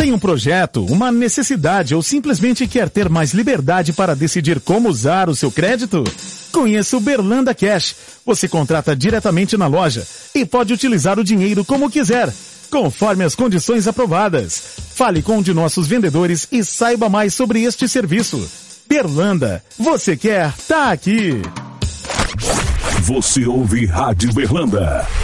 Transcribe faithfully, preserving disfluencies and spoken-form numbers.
Tem um projeto, uma necessidade ou simplesmente quer ter mais liberdade para decidir como usar o seu crédito? Conheça o Berlanda Cash. Você contrata diretamente na loja e pode utilizar o dinheiro como quiser, conforme as condições aprovadas. Fale com um de nossos vendedores e saiba mais sobre este serviço. Berlanda, você quer? Tá aqui. Você ouve Rádio Berlanda.